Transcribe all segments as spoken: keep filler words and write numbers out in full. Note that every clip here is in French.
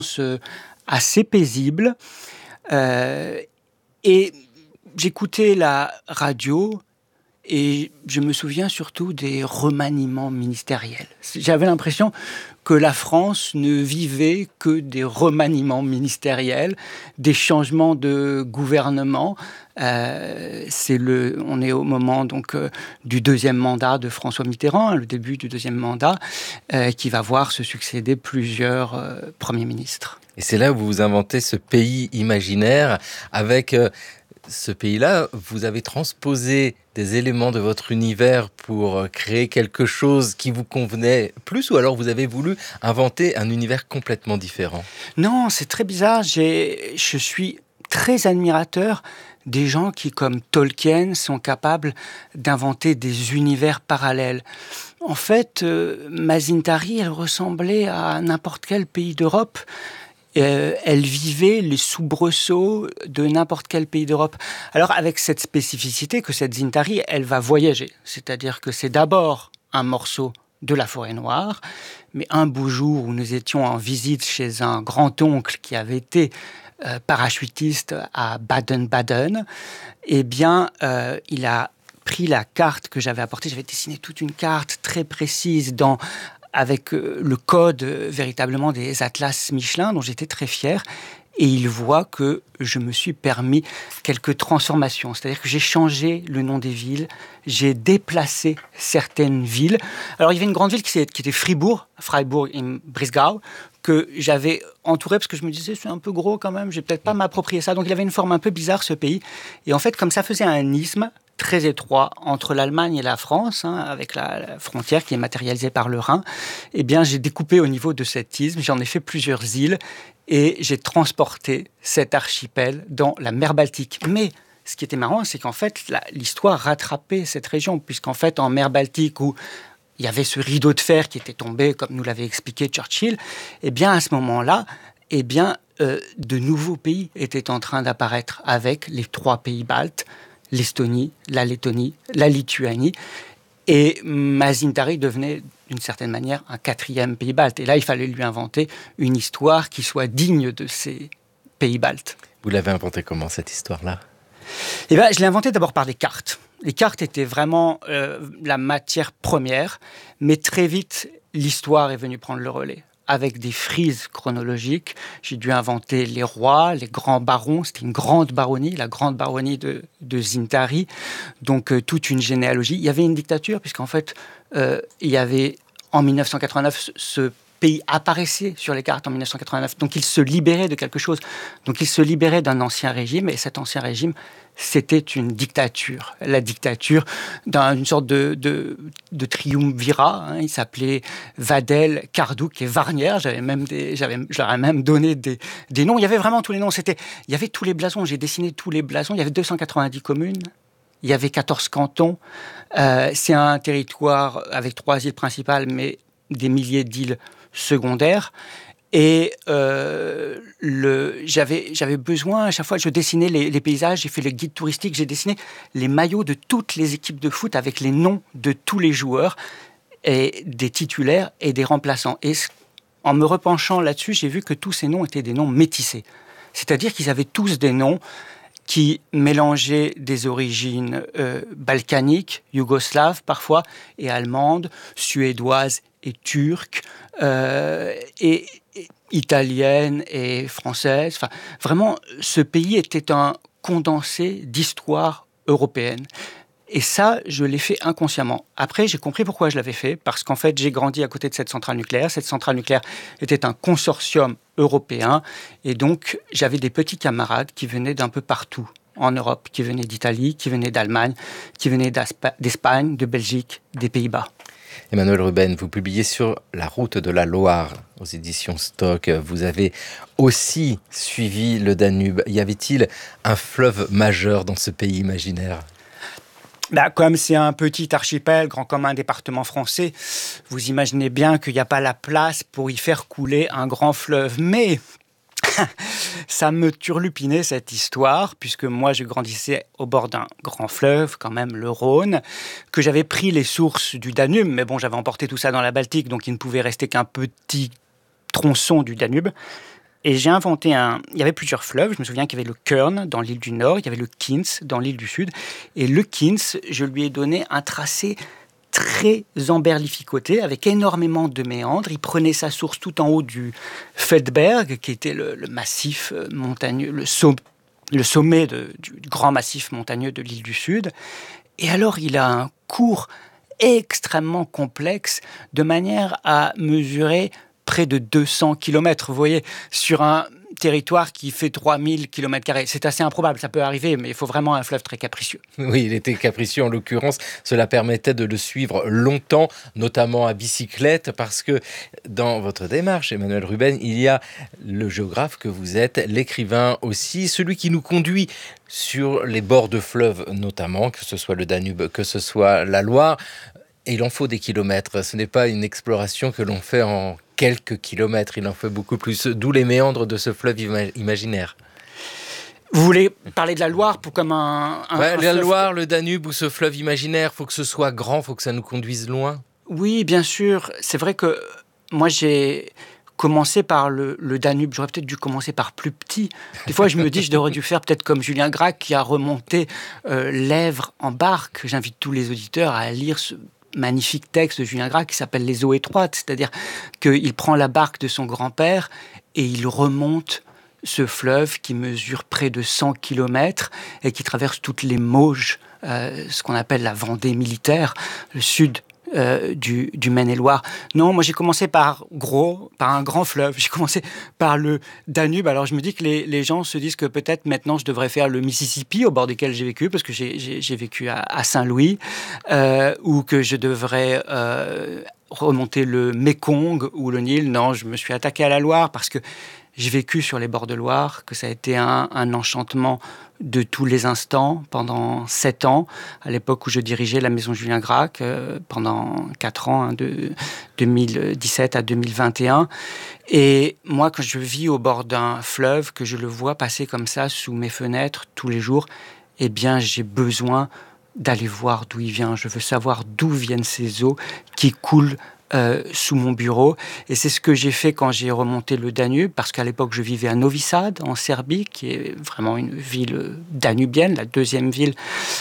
euh, assez paisible. Euh, et j'écoutais la radio et je me souviens surtout des remaniements ministériels. J'avais l'impression que la France ne vivait que des remaniements ministériels, des changements de gouvernement. Euh, c'est le, on est au moment donc euh, du deuxième mandat de François Mitterrand, hein, le début du deuxième mandat, euh, qui va voir se succéder plusieurs euh, premiers ministres. Et c'est là où vous inventez ce pays imaginaire avec... Euh Ce pays-là, vous avez transposé des éléments de votre univers pour créer quelque chose qui vous convenait plus, ou alors vous avez voulu inventer un univers complètement différent? Non, c'est très bizarre. J'ai, je suis très admirateur des gens qui, comme Tolkien, sont capables d'inventer des univers parallèles. En fait, euh, Mazin Taarih, elle ressemblait à n'importe quel pays d'Europe. Euh, elle vivait les soubresauts de n'importe quel pays d'Europe. Alors, avec cette spécificité que cette Zintari, elle va voyager. C'est-à-dire que c'est d'abord un morceau de la forêt noire, mais un beau jour où nous étions en visite chez un grand-oncle qui avait été euh, parachutiste à Baden-Baden, eh bien, euh, il a pris la carte que j'avais apportée. J'avais dessiné toute une carte très précise dans... avec le code véritablement des atlas Michelin, dont j'étais très fier. Et il voit que je me suis permis quelques transformations. C'est-à-dire que j'ai changé le nom des villes, j'ai déplacé certaines villes. Alors, il y avait une grande ville qui était Fribourg, Freiburg im Breisgau, que j'avais entouré parce que je me disais, c'est un peu gros quand même, je vais peut-être pas m'approprier ça. Donc, il avait une forme un peu bizarre, ce pays. Et en fait, comme ça faisait un isthme très étroit entre l'Allemagne et la France, hein, avec la, la frontière qui est matérialisée par le Rhin, eh bien, j'ai découpé au niveau de cet isthme, j'en ai fait plusieurs îles et j'ai transporté cet archipel dans la mer Baltique. Mais ce qui était marrant, c'est qu'en fait, la, l'histoire rattrapait cette région, puisqu'en fait, en mer Baltique, où il y avait ce rideau de fer qui était tombé, comme nous l'avait expliqué Churchill, eh bien, à ce moment-là, eh bien, euh, de nouveaux pays étaient en train d'apparaître avec les trois pays baltes, l'Estonie, la Lettonie, la Lituanie. Et Mazin Taarih devenait, d'une certaine manière, un quatrième pays balte. Et là, il fallait lui inventer une histoire qui soit digne de ces pays baltes. Vous l'avez inventée comment, cette histoire-là ? Eh bien, je l'ai inventée d'abord par des cartes. Les cartes étaient vraiment euh, la matière première, mais très vite, l'histoire est venue prendre le relais. Avec des frises chronologiques, j'ai dû inventer les rois, les grands barons. C'était une grande baronnie, la grande baronnie de, de Zintari. Donc, euh, toute une généalogie. Il y avait une dictature, puisqu'en fait, euh, il y avait, en dix-neuf cent quatre-vingt-neuf, ce, ce pays apparaissait sur les cartes en dix-neuf cent quatre-vingt-neuf. Donc, il se libérait de quelque chose. Donc, il se libérait d'un ancien régime. Et cet ancien régime, c'était une dictature. La dictature d'une sorte de, de, de triumvirat. Hein. Il s'appelait Vadel, Karduk et Varnière. J'avais même des, j'avais, je leur ai même donné des, des noms. Il y avait vraiment tous les noms. C'était, il y avait tous les blasons. J'ai dessiné tous les blasons. Il y avait deux cent quatre-vingt-dix communes. Il y avait quatorze cantons. Euh, c'est un territoire avec trois îles principales, mais des milliers d'îles secondaires. Et euh, le, j'avais, j'avais besoin, à chaque fois que je dessinais les, les paysages, j'ai fait le guide touristique, j'ai dessiné les maillots de toutes les équipes de foot avec les noms de tous les joueurs, et des titulaires et des remplaçants. Et en me repenchant là-dessus, j'ai vu que tous ces noms étaient des noms métissés. C'est-à-dire qu'ils avaient tous des noms qui mélangeaient des origines euh, balkaniques, yougoslaves parfois, et allemandes, suédoises et turques, euh, et, et italiennes et françaises. Enfin, vraiment, ce pays était un condensé d'histoire européenne. Et ça, je l'ai fait inconsciemment. Après, j'ai compris pourquoi je l'avais fait, parce qu'en fait, j'ai grandi à côté de cette centrale nucléaire. Cette centrale nucléaire était un consortium européen, et donc j'avais des petits camarades qui venaient d'un peu partout en Europe, qui venaient d'Italie, qui venaient d'Allemagne, qui venaient d'Espagne, de Belgique, des Pays-Bas. Emmanuel Ruben, vous publiez sur La route de la Loire aux éditions Stock. Vous avez aussi suivi le Danube. Y avait-il un fleuve majeur dans ce pays imaginaire ? Bah, comme c'est un petit archipel, grand comme un département français, vous imaginez bien qu'il n'y a pas la place pour y faire couler un grand fleuve. Mais ça me turlupinait cette histoire, puisque moi je grandissais au bord d'un grand fleuve, quand même le Rhône, que j'avais pris les sources du Danube, mais bon, j'avais emporté tout ça dans la Baltique, donc il ne pouvait rester qu'un petit tronçon du Danube. Et j'ai inventé un... Il y avait plusieurs fleuves. Je me souviens qu'il y avait le Kern dans l'île du Nord, il y avait le Kins dans l'île du Sud. Et le Kins, je lui ai donné un tracé très emberlificoté, avec énormément de méandres. Il prenait sa source tout en haut du Feldberg, qui était le, le massif montagneux, le, somm- le sommet de, du, du grand massif montagneux de l'île du Sud. Et alors, il a un cours extrêmement complexe, de manière à mesurer près de deux cents kilomètres, vous voyez, sur un territoire qui fait trois mille kilomètres carrés. C'est assez improbable, ça peut arriver, mais il faut vraiment un fleuve très capricieux. Oui, il était capricieux en l'occurrence. Cela permettait de le suivre longtemps, notamment à bicyclette, parce que dans votre démarche, Emmanuel Ruben, il y a le géographe que vous êtes, l'écrivain aussi, celui qui nous conduit sur les bords de fleuves notamment, que ce soit le Danube, que ce soit la Loire. Et il en faut des kilomètres. Ce n'est pas une exploration que l'on fait en quelques kilomètres. Il en faut beaucoup plus. D'où les méandres de ce fleuve ima- imaginaire. Vous voulez parler de la Loire pour comme un... un, ouais, un la fleuve... Loire, le Danube ou ce fleuve imaginaire, il faut que ce soit grand, il faut que ça nous conduise loin. Oui, bien sûr. C'est vrai que moi, j'ai commencé par le, le Danube. J'aurais peut-être dû commencer par plus petit. Des fois, je me dis, je devrais dû faire peut-être comme Julien Gracq qui a remonté euh, l'Èvre en barque. J'invite tous les auditeurs à lire ce magnifique texte de Julien Gracq qui s'appelle « Les eaux étroites », c'est-à-dire qu'il prend la barque de son grand-père et il remonte ce fleuve qui mesure près de cent kilomètres et qui traverse toutes les Mauges, euh, ce qu'on appelle la Vendée militaire, le sud euh, du, du Maine-et-Loire. Non, moi j'ai commencé par gros, par un grand fleuve. J'ai commencé par le Danube. Alors je me dis que les, les gens se disent que peut-être maintenant je devrais faire le Mississippi au bord duquel j'ai vécu, parce que j'ai, j'ai, j'ai vécu à, à Saint-Louis, euh, ou que je devrais euh, remonter le Mékong ou le Nil. Non, je me suis attaqué à la Loire parce que j'ai vécu sur les bords de Loire, que ça a été un, un enchantement de tous les instants pendant sept ans, à l'époque où je dirigeais la Maison Julien Gracq, euh, pendant quatre ans, hein, de deux mille dix-sept à deux mille vingt et un. Et moi, quand je vis au bord d'un fleuve, que je le vois passer comme ça sous mes fenêtres tous les jours, eh bien, j'ai besoin d'aller voir d'où il vient. Je veux savoir d'où viennent ces eaux qui coulent Euh, sous mon bureau. Et c'est ce que j'ai fait quand j'ai remonté le Danube, parce qu'à l'époque, je vivais à Novi Sad, en Serbie, qui est vraiment une ville danubienne, la deuxième ville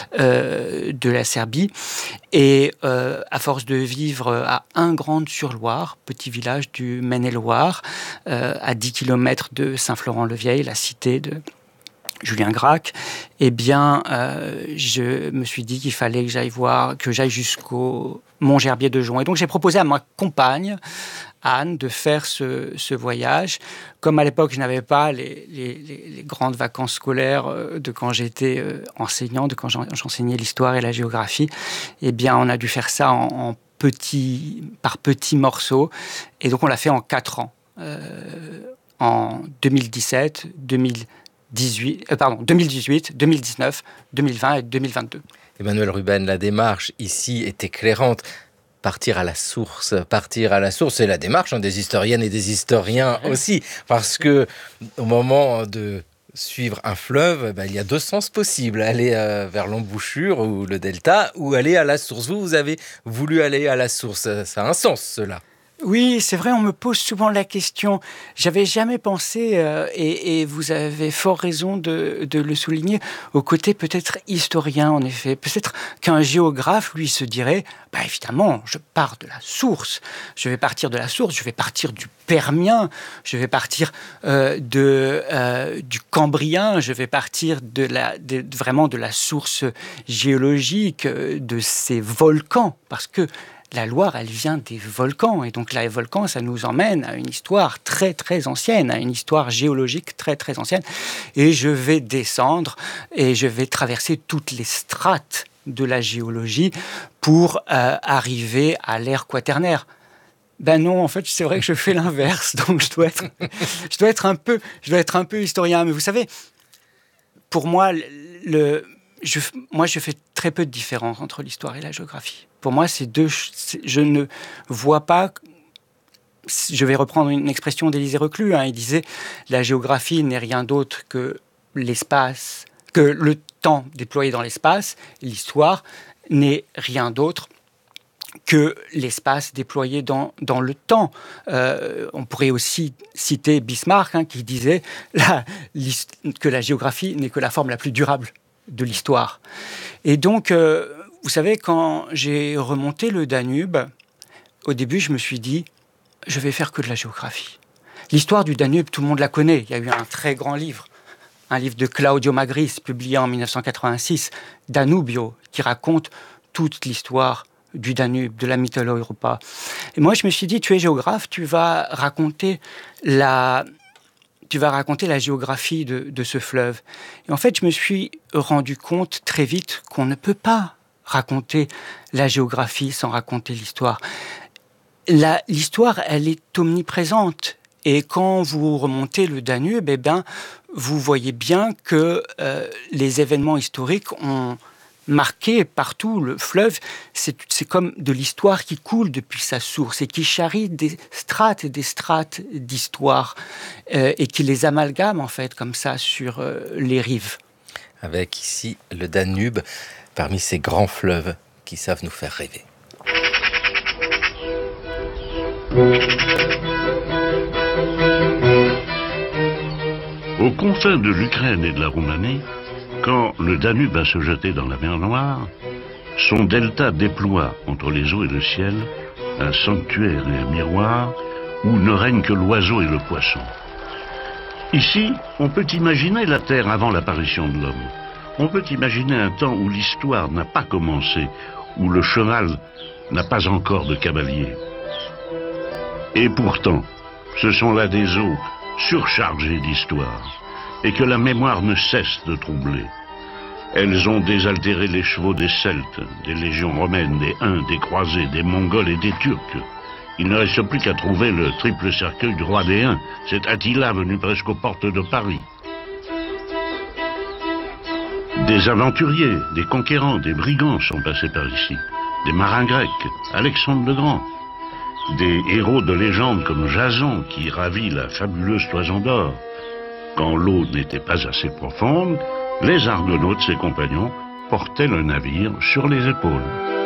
euh, de la Serbie. Et euh, à force de vivre à Ingrandes-sur-Loire, petit village du Maine-et-Loire, euh, à dix kilomètres de Saint-Florent-le-Vieil, la cité de Julien Gracq, eh bien, euh, je me suis dit qu'il fallait que j'aille voir, que j'aille jusqu'au Mont-Gerbier de Jonc. Et donc, j'ai proposé à ma compagne, Anne, de faire ce, ce voyage. Comme à l'époque, je n'avais pas les, les, les grandes vacances scolaires de quand j'étais euh, enseignant, de quand j'enseignais l'histoire et la géographie, eh bien, on a dû faire ça en, en petits, par petits morceaux. Et donc, on l'a fait en quatre ans. Euh, en deux mille dix-sept, deux mille dix-huit, euh, pardon, deux mille dix-huit, deux mille dix-neuf, deux mille vingt et deux mille vingt-deux. Emmanuel Ruben, la démarche ici est éclairante. Partir à la source, partir à la source, c'est la démarche hein, des historiennes et des historiens aussi, parce que au moment de suivre un fleuve, ben, il y a deux sens possibles, aller euh, vers l'embouchure ou le delta, ou aller à la source. Vous, vous avez voulu aller à la source, ça a un sens cela. Oui, c'est vrai, on me pose souvent la question. J'avais jamais pensé, euh, et, et vous avez fort raison de, de le souligner, au côté peut-être historien, en effet. Peut-être qu'un géographe, lui, se dirait, bah évidemment, je pars de la source. Je vais partir de la source, je vais partir du Permien, je vais partir euh, de, euh, du Cambrien, je vais partir de la, de, vraiment de la source géologique, de ces volcans, parce que la Loire, elle vient des volcans. Et donc, les volcans, ça nous emmène à une histoire très, très ancienne, à une histoire géologique très, très ancienne. Et je vais descendre et je vais traverser toutes les strates de la géologie pour euh, arriver à l'ère quaternaire. Ben non, en fait, c'est vrai que je fais l'inverse. Donc, je dois être, je dois être un peu, je dois être un peu historien. Mais vous savez, pour moi, le... Je, moi, je fais très peu de différence entre l'histoire et la géographie. Pour moi, c'est deux. C'est, je ne vois pas. Je vais reprendre une expression d'Élisée Reclus. Hein, il disait la géographie n'est rien d'autre que l'espace, que le temps déployé dans l'espace. L'histoire n'est rien d'autre que l'espace déployé dans, dans le temps. Euh, on pourrait aussi citer Bismarck, hein, qui disait la, que la géographie n'est que la forme la plus durable de l'histoire. Et donc, euh, vous savez, quand j'ai remonté le Danube, au début, je me suis dit, je vais faire que de la géographie. L'histoire du Danube, tout le monde la connaît. Il y a eu un très grand livre, un livre de Claudio Magris, publié en mille neuf cent quatre-vingt-six, Danubio, qui raconte toute l'histoire du Danube, de la Mitteleuropa. Et moi, je me suis dit, tu es géographe, tu vas raconter la, tu vas raconter la géographie de, de ce fleuve. Et en fait, je me suis rendu compte très vite qu'on ne peut pas raconter la géographie sans raconter l'histoire. La, l'histoire, elle est omniprésente. Et quand vous remontez le Danube, eh ben, vous voyez bien que euh, les événements historiques ont marqué partout le fleuve. C'est, c'est comme de l'histoire qui coule depuis sa source et qui charrie des strates et des strates d'histoire euh, et qui les amalgame en fait comme ça sur euh, les rives. Avec ici le Danube, parmi ces grands fleuves qui savent nous faire rêver. Aux confins de l'Ukraine et de la Roumanie, quand le Danube va se jeter dans la mer Noire, son delta déploie entre les eaux et le ciel un sanctuaire et un miroir où ne règne que l'oiseau et le poisson. Ici, on peut imaginer la Terre avant l'apparition de l'homme. On peut imaginer un temps où l'histoire n'a pas commencé, où le cheval n'a pas encore de cavalier. Et pourtant, ce sont là des eaux surchargées d'histoire, et que la mémoire ne cesse de troubler. Elles ont désaltéré les chevaux des Celtes, des légions romaines, des Huns, des Croisés, des Mongols et des Turcs. Il ne reste plus qu'à trouver le triple cercueil du roi des Huns, cet Attila venu presque aux portes de Paris. Des aventuriers, des conquérants, des brigands sont passés par ici. Des marins grecs, Alexandre le Grand. Des héros de légende comme Jason qui ravit la fabuleuse Toison d'Or. Quand l'eau n'était pas assez profonde, les argonautes, ses compagnons, portaient le navire sur les épaules.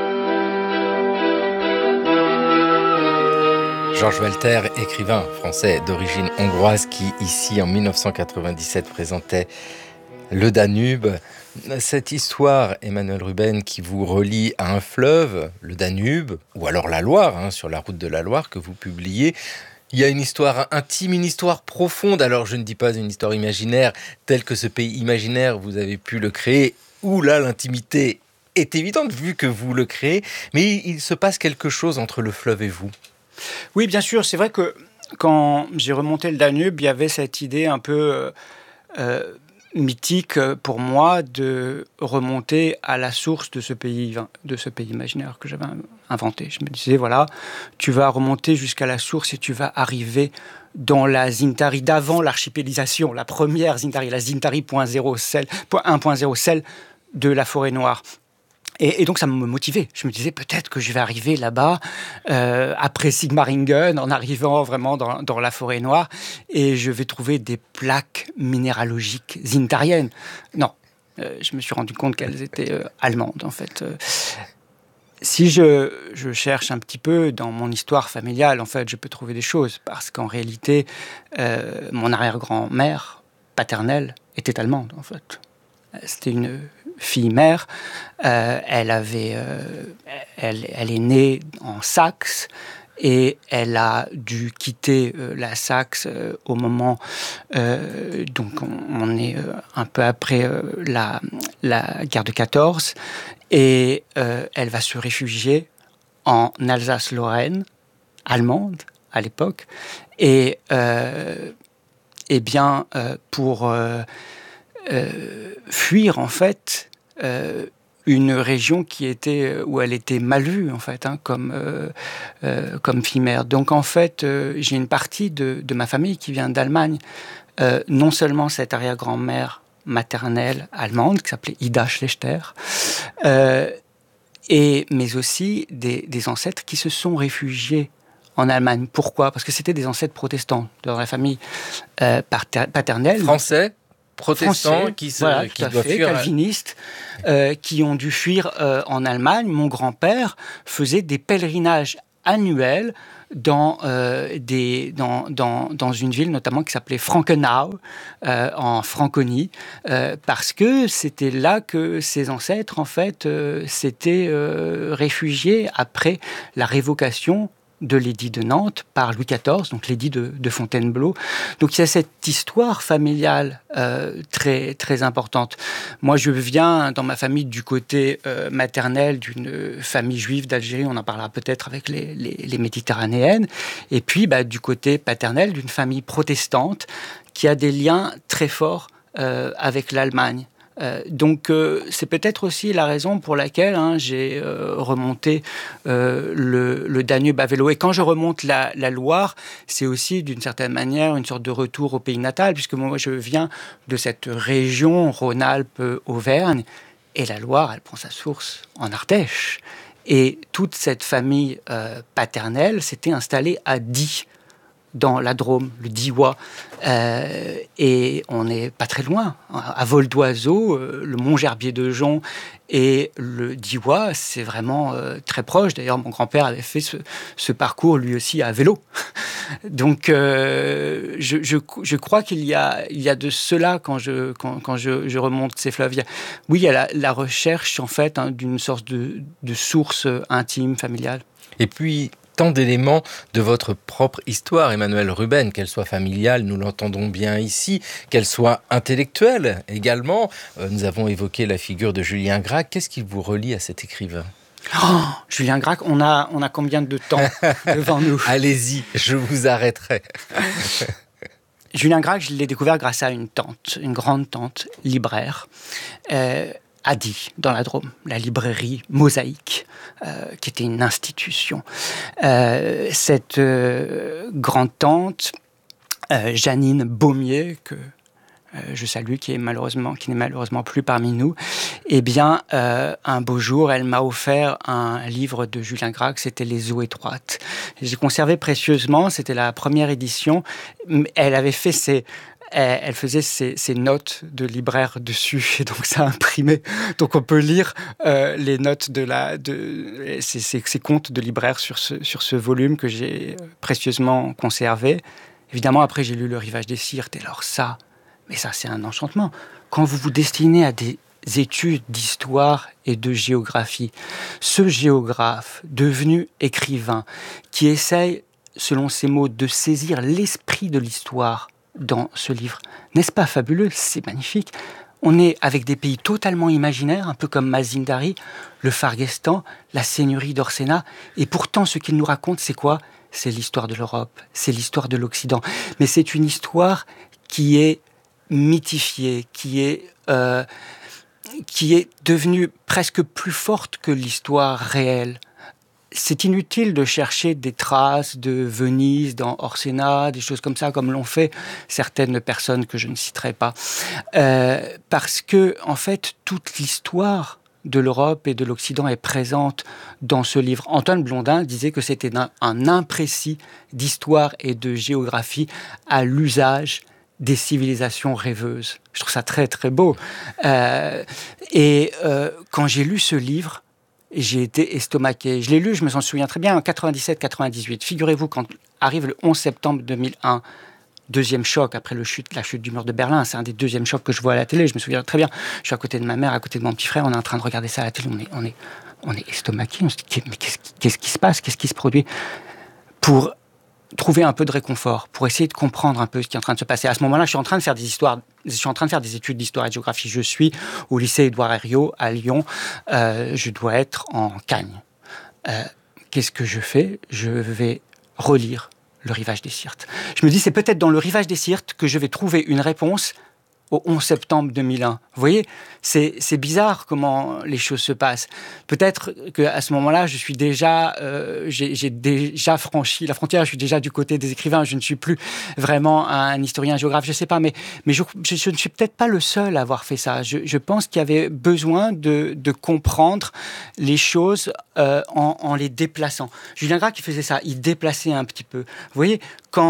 Georges Walter, écrivain français d'origine hongroise qui, ici, en mille neuf cent quatre-vingt-dix-sept, présentait le Danube. Cette histoire, Emmanuel Ruben, qui vous relie à un fleuve, le Danube, ou alors la Loire, hein, sur la route de la Loire, que vous publiez. Il y a une histoire intime, une histoire profonde. Alors, je ne dis pas une histoire imaginaire, telle que ce pays imaginaire, vous avez pu le créer, où là, l'intimité est évidente, vu que vous le créez. Mais il se passe quelque chose entre le fleuve et vous. Oui, bien sûr. C'est vrai que quand j'ai remonté le Danube, il y avait cette idée un peu euh, euh, mythique pour moi de remonter à la source de ce pays, de ce pays imaginaire que j'avais inventé. Je me disais, voilà, tu vas remonter jusqu'à la source et tu vas arriver dans la Zintari d'avant l'archipélisation, la première Zintari, la Zintari un point zéro, celle, un point zéro, celle de la forêt noire. Et, et donc, ça me motivait. Je me disais, peut-être que je vais arriver là-bas, euh, après Sigmaringen, en arrivant vraiment dans, dans la forêt noire, et je vais trouver des plaques minéralogiques zintariennes. Non, euh, je me suis rendu compte qu'elles étaient euh, allemandes, en fait. Euh, si je, je cherche un petit peu dans mon histoire familiale, en fait, je peux trouver des choses, parce qu'en réalité, euh, mon arrière-grand-mère paternelle était allemande, en fait. C'était une fille-mère. Euh, elle avait, euh, elle, elle est née en Saxe et elle a dû quitter euh, la Saxe euh, au moment, euh, donc on, on est euh, un peu après euh, la, la guerre de quatorze, et euh, elle va se réfugier en Alsace-Lorraine, allemande à l'époque, et euh, eh bien euh, pour euh, Euh, fuir en fait euh, une région qui était où elle était mal vue en fait, hein, comme euh, euh, comme fille-mère. Donc en fait, euh, j'ai une partie de, de ma famille qui vient d'Allemagne. Euh, non seulement cette arrière-grand-mère maternelle allemande qui s'appelait Ida Schlechter, euh, et mais aussi des, des ancêtres qui se sont réfugiés en Allemagne. Pourquoi ? Parce que c'était des ancêtres protestants dans la famille euh, paternelle. Français ? protestants Français, qui, se, voilà, qui tout à doivent fait, fuir. calvinistes, euh, qui ont dû fuir euh, en Allemagne. Mon grand-père faisait des pèlerinages annuels dans, euh, des, dans, dans, dans une ville notamment qui s'appelait Frankenau, euh, en Franconie, euh, parce que c'était là que ses ancêtres, en fait, euh, s'étaient euh, réfugiés après la révocation de l'édit de Nantes par Louis quatorze, donc l'édit de, de Fontainebleau. Donc il y a cette histoire familiale euh, très, très importante. Moi, je viens dans ma famille du côté euh, maternel d'une famille juive d'Algérie, on en parlera peut-être avec les, les, les Méditerranéennes, et puis bah, du côté paternel d'une famille protestante qui a des liens très forts euh, avec l'Allemagne. Euh, donc euh, c'est peut-être aussi la raison pour laquelle hein, j'ai euh, remonté euh, le, le Danube à vélo. Et quand je remonte la, la Loire, c'est aussi d'une certaine manière une sorte de retour au pays natal, puisque moi je viens de cette région Rhône-Alpes-Auvergne, et la Loire, elle prend sa source en Ardèche. Et toute cette famille euh, paternelle s'était installée à Die, dans la Drôme, le Diois, euh, et on n'est pas très loin. À vol d'oiseau, euh, le Mont Gerbier de Jonc et le Diois, c'est vraiment euh, très proche. D'ailleurs, mon grand-père avait fait ce, ce parcours lui aussi à vélo. Donc, euh, je, je, je crois qu'il y a, il y a de cela quand je, quand, quand je, je remonte ces fleuves. Il y a, oui, il y a la, la recherche en fait hein, d'une sorte de, de source intime, familiale. Et puis, tant d'éléments de votre propre histoire, Emmanuel Ruben, qu'elle soit familiale, nous l'entendons bien ici, qu'elle soit intellectuelle également. Euh, nous avons évoqué la figure de Julien Gracq. Qu'est-ce qui vous relie à cet écrivain ? Oh, Julien Gracq, on a, on a combien de temps devant nous ? Allez-y, je vous arrêterai. Julien Gracq, je l'ai découvert grâce à une tante, une grande tante libraire, euh, à Die, dans la Drôme, la librairie Mosaïque, euh, qui était une institution. Euh, cette euh, grande-tante, euh, Janine Baumier, que euh, je salue, qui est malheureusement, qui n'est malheureusement plus parmi nous, eh bien, euh, un beau jour, elle m'a offert un livre de Julien Gracq, c'était Les eaux étroites. J'ai conservé précieusement, c'était la première édition. Elle avait fait ses... Elle faisait ses, ses notes de libraire dessus, et donc ça a imprimé. Donc on peut lire euh, les notes de la, de ses, ses, ses comptes de libraire sur ce, sur ce volume que j'ai précieusement conservé. Évidemment, après j'ai lu Le Rivage des Syrtes, et alors ça, mais ça c'est un enchantement. Quand vous vous destinez à des études d'histoire et de géographie, ce géographe devenu écrivain qui essaye, selon ses mots, de saisir l'esprit de l'histoire dans ce livre. N'est-ce pas fabuleux ? C'est magnifique. On est avec des pays totalement imaginaires, un peu comme Mazindari, le Farguestan, la seigneurie d'Orsena, et pourtant ce qu'il nous raconte, c'est quoi ? C'est l'histoire de l'Europe, c'est l'histoire de l'Occident. Mais c'est une histoire qui est mythifiée, qui est, euh, qui est devenue presque plus forte que l'histoire réelle. C'est inutile de chercher des traces de Venise dans Orsena, des choses comme ça, comme l'ont fait certaines personnes que je ne citerai pas. Euh, parce que, en fait, toute l'histoire de l'Europe et de l'Occident est présente dans ce livre. Antoine Blondin disait que c'était un, un imprécis d'histoire et de géographie à l'usage des civilisations rêveuses. Je trouve ça très, très beau. Euh, et euh, quand j'ai lu ce livre, j'ai été estomaqué. Je l'ai lu, je me s'en souviens très bien, en quatre-vingt-dix-sept quatre-vingt-dix-huit. Figurez-vous, quand arrive le onze septembre deux mille un, deuxième choc après le chute, la chute du mur de Berlin, c'est un des deuxièmes chocs que je vois à la télé, je me souviens très bien. Je suis à côté de ma mère, à côté de mon petit frère, on est en train de regarder ça à la télé, on est, on est, on est estomaqué, on se dit, mais qu'est-ce qui, qu'est-ce qui se passe, qu'est-ce qui se produit ? Pour trouver un peu de réconfort, pour essayer de comprendre un peu ce qui est en train de se passer. À ce moment-là, je suis en train de faire des histoires, je suis en train de faire des études d'histoire et de géographie. Je suis au lycée Édouard Herriot à Lyon. Euh, je dois être en Cagne. Euh, qu'est-ce que je fais ? Je vais relire Le Rivage des Syrtes. Je me dis, c'est peut-être dans Le Rivage des Syrtes que je vais trouver une réponse au onze septembre deux mille un. Vous voyez, c'est, c'est bizarre comment les choses se passent. Peut-être qu'à ce moment-là, je suis déjà, euh, j'ai, j'ai déjà franchi la frontière, je suis déjà du côté des écrivains, je ne suis plus vraiment un historien géographe, je ne sais pas, mais, mais je, je, je ne suis peut-être pas le seul à avoir fait ça. Je, je pense qu'il y avait besoin de, de comprendre les choses euh, en, en les déplaçant. Julien Gracq, il faisait ça, il déplaçait un petit peu. Vous voyez, quand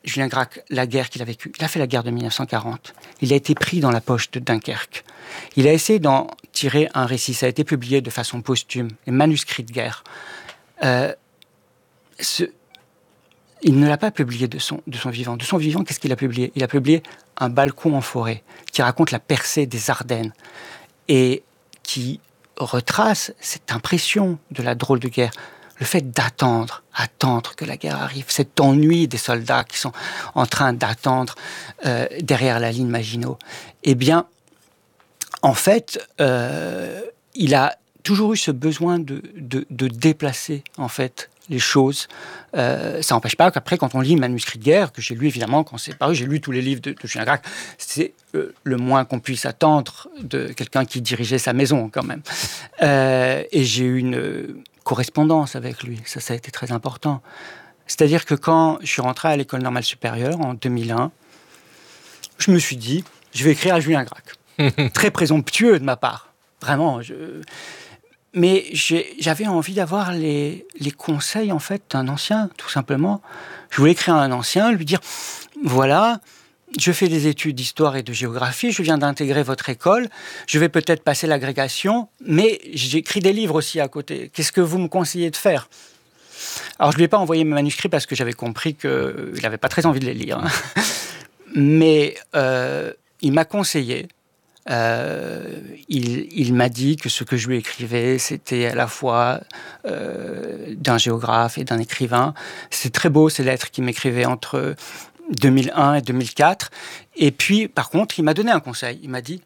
Julien Gracq, la guerre qu'il a vécue, il a fait la guerre de mille neuf cent quarante. Il a été pris dans la poche de Dunkerque. Il a essayé d'en tirer un récit. Ça a été publié de façon posthume, les manuscrits de guerre. Euh, ce, il ne l'a pas publié de son, de son vivant. De son vivant, qu'est-ce qu'il a publié? Il a publié Un balcon en forêt, qui raconte la percée des Ardennes et qui retrace cette impression de la drôle de guerre. Le fait d'attendre, attendre que la guerre arrive, cet ennui des soldats qui sont en train d'attendre euh, derrière la ligne Maginot, eh bien, en fait, euh, il a toujours eu ce besoin de, de, de déplacer, en fait, les choses. Euh, ça n'empêche pas qu'après, quand on lit Manuscrit de guerre, que j'ai lu évidemment quand c'est paru, j'ai lu tous les livres de, de Julien Gracq, c'est euh, le moins qu'on puisse attendre de quelqu'un qui dirigeait sa maison, quand même. Euh, et j'ai eu une correspondance avec lui, ça, ça a été très important. C'est-à-dire que quand je suis rentré à l'École normale supérieure en deux mille un, je me suis dit, je vais écrire à Julien Gracq. Très présomptueux de ma part, vraiment. Je... Mais j'ai, j'avais envie d'avoir les, les conseils, en fait, d'un ancien, tout simplement. Je voulais écrire à un ancien, lui dire, voilà, je fais des études d'histoire et de géographie, je viens d'intégrer votre école, je vais peut-être passer l'agrégation, mais j'écris des livres aussi à côté. Qu'est-ce que vous me conseillez de faire? Alors, je ne lui ai pas envoyé mes manuscrits parce que j'avais compris qu'il n'avait pas très envie de les lire. Hein. Mais euh, il m'a conseillé. Euh, il, il m'a dit que ce que je lui écrivais, c'était à la fois euh, d'un géographe et d'un écrivain. C'est très beau, ces lettres qu'il m'écrivait entre deux mille un et deux mille quatre. Et puis, par contre, il m'a donné un conseil. Il m'a dit,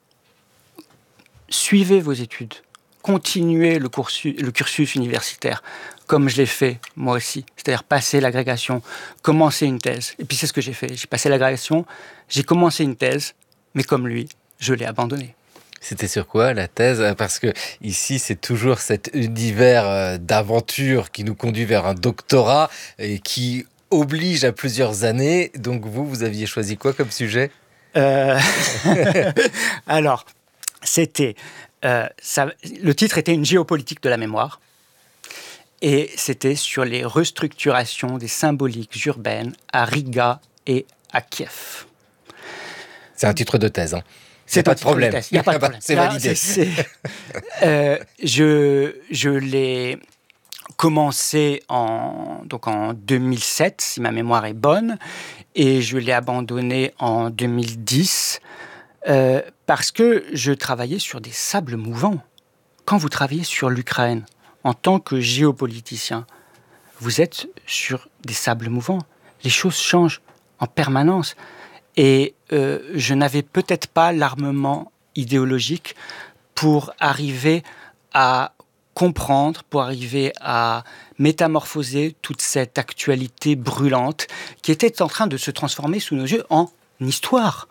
suivez vos études, continuez le cursus, le cursus universitaire, comme je l'ai fait moi aussi. C'est-à-dire passer l'agrégation, commencer une thèse. Et puis c'est ce que j'ai fait. J'ai passé l'agrégation, j'ai commencé une thèse, mais comme lui, je l'ai abandonné. C'était sur quoi la thèse? Parce que ici, c'est toujours cet univers d'aventure qui nous conduit vers un doctorat et qui oblige à plusieurs années. Donc vous, vous aviez choisi quoi comme sujet? euh... Alors, c'était... Euh, ça... Le titre était « Une géopolitique de la mémoire ». Et c'était sur les restructurations des symboliques urbaines à Riga et à Kiev. C'est un titre de thèse, hein. C'est pas de problème. Il n'y a pas de problème. C'est validé. C'est, c'est, euh, je, je l'ai commencé en, donc en deux mille sept, si ma mémoire est bonne, et je l'ai abandonné en deux mille dix, euh, parce que je travaillais sur des sables mouvants. Quand vous travaillez sur l'Ukraine, en tant que géopoliticien, vous êtes sur des sables mouvants. Les choses changent en permanence. Et euh, je n'avais peut-être pas l'armement idéologique pour arriver à comprendre, pour arriver à métamorphoser toute cette actualité brûlante qui était en train de se transformer sous nos yeux en histoire.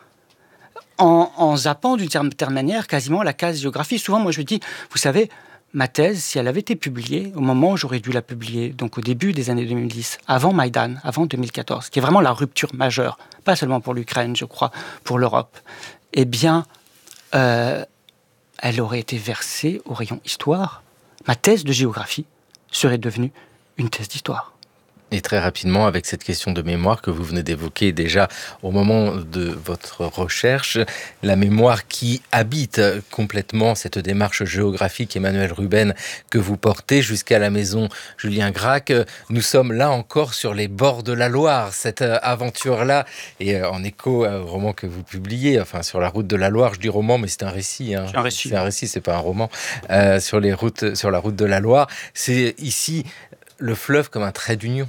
En, en zappant d'une certaine manière quasiment la case géographie. Souvent, moi, je me dis, vous savez, ma thèse, si elle avait été publiée au moment où j'aurais dû la publier, donc au début des années deux mille dix, avant Maïdan, avant deux mille quatorze, qui est vraiment la rupture majeure, pas seulement pour l'Ukraine, je crois, pour l'Europe, eh bien, euh, elle aurait été versée au rayon histoire. Ma thèse de géographie serait devenue une thèse d'histoire. Et très rapidement, avec cette question de mémoire que vous venez d'évoquer déjà au moment de votre recherche, la mémoire qui habite complètement cette démarche géographique, Emmanuel Ruben, que vous portez jusqu'à la maison Julien Gracq. Nous sommes là encore sur les bords de la Loire, cette aventure-là, et en écho au roman que vous publiez, enfin sur la route de la Loire, je dis roman, mais c'est un récit. Hein. C'est un récit. C'est un récit, c'est pas un roman. Euh, sur les routes, sur la route de la Loire, c'est ici le fleuve comme un trait d'union.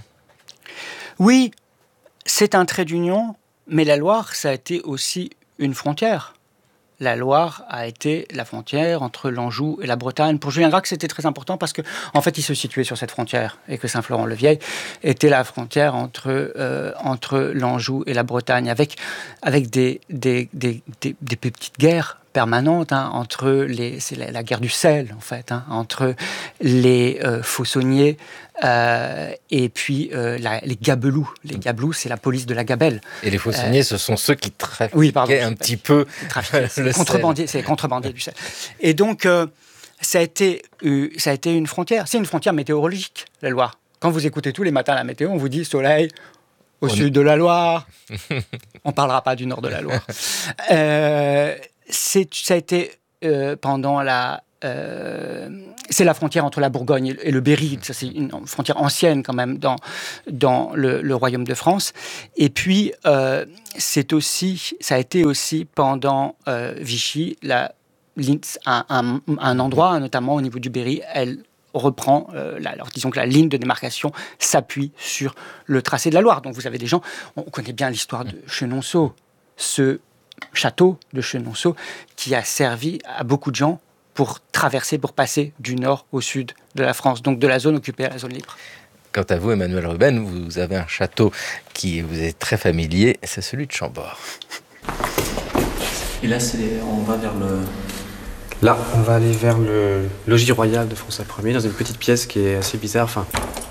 Oui, c'est un trait d'union, mais la Loire, ça a été aussi une frontière. La Loire a été la frontière entre l'Anjou et la Bretagne. Pour Julien Gracq, c'était très important parce que, en fait, il se situait sur cette frontière et que Saint-Florent-le-Vieil était la frontière entre, euh, entre l'Anjou et la Bretagne, avec, avec des, des, des, des, des petites guerres permanente hein, entre les, c'est la, la guerre du sel en fait, hein, entre les euh, fauçonniers euh, et puis euh, la, les gabelous. Les gabelous, c'est la police de la gabelle. Et les fauçonniers, euh, ce sont ceux qui trafiquaient oui, pardon, un petit peu c'est le contrebandier, c'est les contrebandiers du sel. Et donc, euh, ça a été, euh, ça a été une frontière. C'est une frontière météorologique, la Loire. Quand vous écoutez tous les matins la météo, on vous dit soleil, au On sud de la Loire. On ne parlera pas du nord de la Loire. Euh, c'est, ça a été euh, pendant la... Euh, c'est la frontière entre la Bourgogne et le Berry. Ça, c'est une frontière ancienne quand même dans, dans le, le royaume de France. Et puis, euh, c'est aussi, ça a été aussi pendant euh, Vichy, la, un, un, un endroit, notamment au niveau du Berry, elle reprend, euh, la, alors disons que la ligne de démarcation s'appuie sur le tracé de la Loire. Donc vous avez des gens, on connaît bien l'histoire de Chenonceau, ce château de Chenonceau qui a servi à beaucoup de gens pour traverser, pour passer du nord au sud de la France, donc de la zone occupée à la zone libre. Quant à vous, Emmanuel Ruben, vous avez un château qui vous est très familier, c'est celui de Chambord. Et là, c'est, on va vers le... Là, on va aller vers le logis royal de François Ier, dans une petite pièce qui est assez bizarre. Enfin,